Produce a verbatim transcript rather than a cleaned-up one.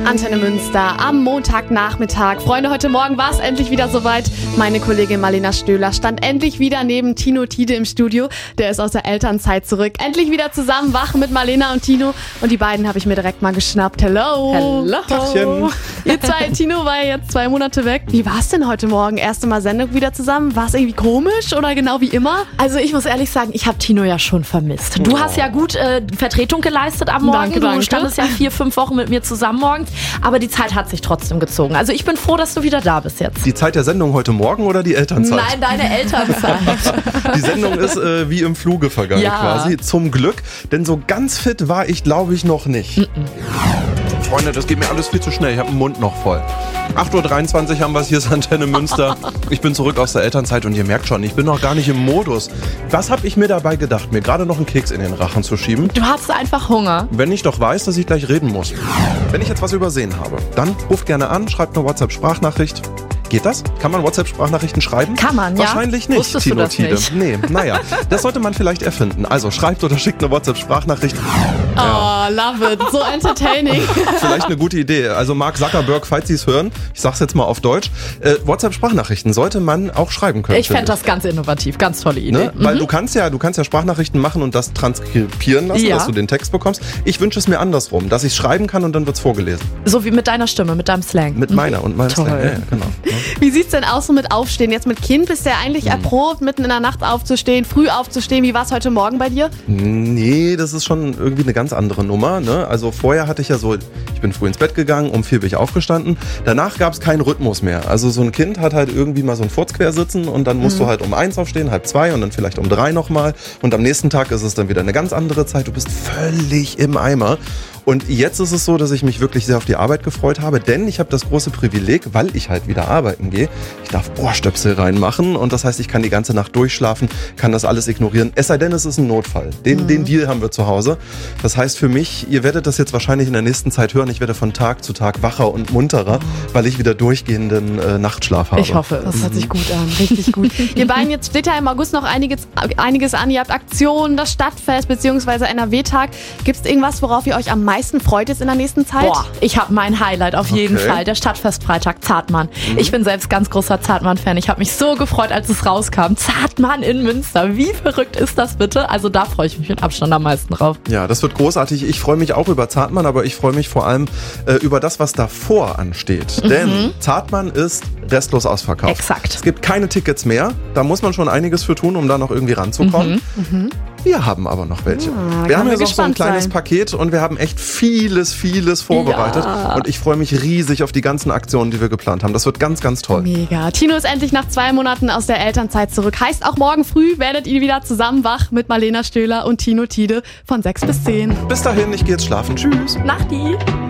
Antenne Münster am Montagnachmittag. Freunde, heute Morgen war es endlich wieder soweit. Meine Kollegin Marlena Stöhler stand endlich wieder neben Tino Tiede im Studio. Der ist aus der Elternzeit zurück. Endlich wieder zusammen wach mit Marlena und Tino. Und die beiden habe ich mir direkt mal geschnappt. Hello. Hello. Tachchen. Ihr zwei, Tino war ja jetzt zwei Monate weg. Wie war es denn heute Morgen? Erste Mal Sendung wieder zusammen. War es irgendwie komisch oder genau wie immer? Also ich muss ehrlich sagen, ich habe Tino ja schon vermisst. Du Oh. hast ja gut äh, Vertretung geleistet am Morgen. Danke, du danke. standest ja vier, fünf Wochen mit mir zusammen morgens. Aber die Zeit hat sich trotzdem gezogen. Also ich bin froh, dass du wieder da bist jetzt. Die Zeit der Sendung heute Morgen oder die Elternzeit? Nein, deine Elternzeit. Die Sendung ist äh, wie im Fluge vergangen Ja. quasi. Zum Glück. Denn so ganz fit war ich, glaube ich, noch nicht. Mm-mm. Freunde, das geht mir alles viel zu schnell. Ich habe den Mund noch voll. acht Uhr dreiundzwanzig haben wir es, hier ist Antenne Münster. Ich bin zurück aus der Elternzeit und ihr merkt schon, ich bin noch gar nicht im Modus. Was habe ich mir dabei gedacht, mir gerade noch einen Keks in den Rachen zu schieben? Du hast einfach Hunger. Wenn ich doch weiß, dass ich gleich reden muss. Wenn ich jetzt was übersehen habe, dann ruft gerne an, schreibt eine WhatsApp-Sprachnachricht. Geht das? Kann man WhatsApp-Sprachnachrichten schreiben? Kann man, ja. Wahrscheinlich nicht, Wusstest du Tino das Tiede. nicht? Nee, naja, das sollte man vielleicht erfinden. Also schreibt oder schickt eine WhatsApp-Sprachnachricht. Oh, love it. So entertaining. Vielleicht eine gute Idee. Also Mark Zuckerberg, falls Sie es hören, ich sag's jetzt mal auf Deutsch, äh, WhatsApp-Sprachnachrichten sollte man auch schreiben können. Ich fände das ganz innovativ, ganz tolle Idee. Ne? Weil du kannst ja, du kannst ja Sprachnachrichten machen und das transkribieren lassen, Ja. dass du den Text bekommst. Ich wünsche es mir andersrum, dass ich es schreiben kann und dann wird's vorgelesen. So wie mit deiner Stimme, mit deinem Slang. Mit meiner und meinem Toll. Slang. Ja, ja, genau. Wie sieht's denn aus so mit Aufstehen? Jetzt mit Kind bist du ja eigentlich erprobt, mitten in der Nacht aufzustehen, früh aufzustehen. Wie war es heute Morgen bei dir? Nee, das ist schon irgendwie eine ganz andere Nummer. Ne? Also vorher hatte ich ja so, ich bin früh ins Bett gegangen, um vier bin ich aufgestanden. Danach gab es keinen Rhythmus mehr. Also so ein Kind hat halt irgendwie mal so ein Furz quer sitzen und dann musst Mhm. du halt um eins aufstehen, halb zwei und dann vielleicht um drei nochmal. Und am nächsten Tag ist es dann wieder eine ganz andere Zeit. Du bist völlig im Eimer. Und jetzt ist es so, dass ich mich wirklich sehr auf die Arbeit gefreut habe, denn ich habe das große Privileg, weil ich halt wieder arbeiten gehe, ich darf Ohrstöpsel reinmachen und das heißt, ich kann die ganze Nacht durchschlafen, kann das alles ignorieren, es sei denn, es ist ein Notfall. Den, mhm. den Deal haben wir zu Hause. Das heißt für mich, ihr werdet das jetzt wahrscheinlich in der nächsten Zeit hören, ich werde von Tag zu Tag wacher und munterer, weil ich wieder durchgehenden äh, Nachtschlaf habe. Ich hoffe, Das hört sich gut an, richtig gut. Ihr beiden, jetzt steht ja im August noch einiges, einiges an. Ihr habt Aktionen, das Stadtfest bzw. N R W-Tag. Gibt es irgendwas, worauf ihr euch am meisten freut jetzt in der nächsten Zeit? Boah, ich habe mein Highlight auf jeden Okay. Fall. Der Stadtfestfreitag Zartmann. Mhm. Ich bin selbst ganz großer Zartmann-Fan. Ich habe mich so gefreut, als es rauskam. Zartmann in Münster. Wie verrückt ist das bitte? Also da freue ich mich mit Abstand am meisten drauf. Ja, das wird großartig. Ich freue mich auch über Zartmann, aber ich freue mich vor allem äh, über das, was davor ansteht. Mhm. Denn Zartmann ist restlos ausverkauft. Exakt. Es gibt keine Tickets mehr. Da muss man schon einiges für tun, um da noch irgendwie ranzukommen. Mhm. Wir haben aber noch welche. Ah, wir kann haben wir jetzt auch so ein gespannt kleines sein. Paket und wir haben echt vieles, vieles vorbereitet. Ja. Und ich freue mich riesig auf die ganzen Aktionen, die wir geplant haben. Das wird ganz, ganz toll. Mega. Tino ist endlich nach zwei Monaten aus der Elternzeit zurück. Heißt, auch morgen früh werdet ihr wieder zusammen wach mit Marlena Stöhler und Tino Tiede von sechs bis zehn. Bis dahin, ich gehe jetzt schlafen. Tschüss. Nachti.